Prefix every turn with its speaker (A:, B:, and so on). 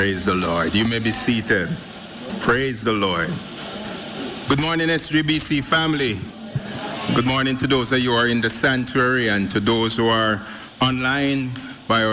A: Praise the Lord. You may be seated. Praise the Lord. Good morning, SGBC family. Good morning to those of you who are in the sanctuary and to those who are online by our